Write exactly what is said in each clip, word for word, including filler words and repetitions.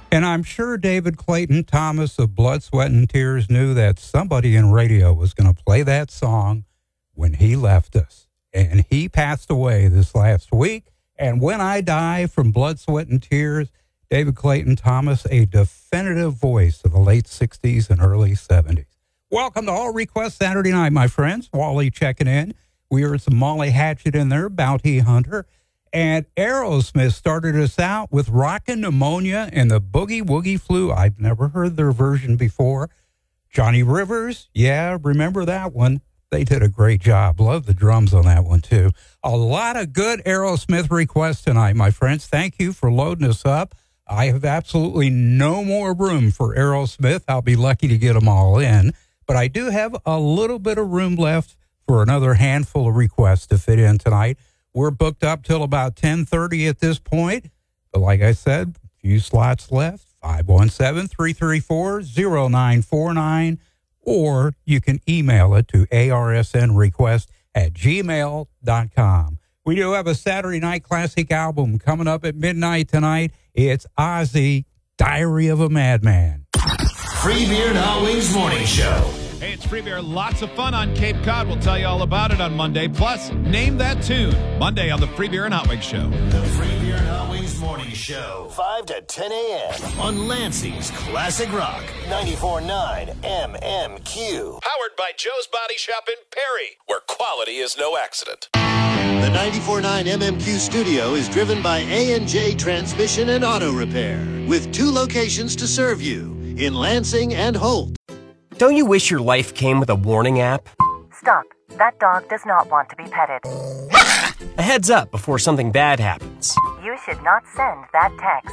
And I'm sure David Clayton Thomas of Blood, Sweat, and Tears knew that somebody in radio was going to play that song when he left us. And he passed away this last week. And when I die from Blood, Sweat, and Tears, David Clayton Thomas, a definitive voice of the late sixties and early seventies. Welcome to All Request Saturday Night, my friends. Wally checking in. We heard some Molly Hatchet in there, Bounty Hunter. And Aerosmith started us out with Rockin' Pneumonia and the Boogie Woogie Flu. I've never heard their version before. Johnny Rivers, yeah, remember that one. They did a great job. Love the drums on that one, too. A lot of good Aerosmith requests tonight, my friends. Thank you for loading us up. I have absolutely no more room for Aerosmith. I'll be lucky to get them all in. But I do have a little bit of room left for another handful of requests to fit in tonight. We're booked up till about ten thirty at this point. But like I said, a few slots left. five one seven, three three four, zero nine four nine. Or you can email it to arsnrequest at gmail dot com. We do have a Saturday Night Classic album coming up at midnight tonight. It's Ozzy, Diary of a Madman. Free Beer and Hot Wings Morning Show. Hey, it's Free Beer. Lots of fun on Cape Cod. We'll tell you all about it on Monday. Plus, name that tune. Monday on the Free Beer and Hot Wings Show. The Free Beer and Hot Wings Morning Show. five to ten a.m. on Lansing's Classic Rock. ninety-four point nine M M Q. Powered by Joe's Body Shop in Perry, where quality is no accident. The ninety-four point nine M M Q studio is driven by A and J Transmission and Auto Repair, with two locations to serve you, in Lansing and Holt. Don't you wish your life came with a warning app? Stop. That dog does not want to be petted. A heads up before something bad happens. You should not send that text.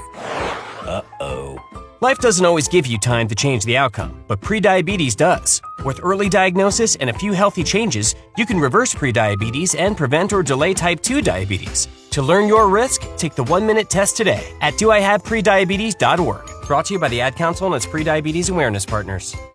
Uh-oh. Life doesn't always give you time to change the outcome, but prediabetes does. With early diagnosis and a few healthy changes, you can reverse prediabetes and prevent or delay type two diabetes. To learn your risk, take the one-minute test today at do I have prediabetes dot org. Brought to you by the Ad Council and its prediabetes awareness partners.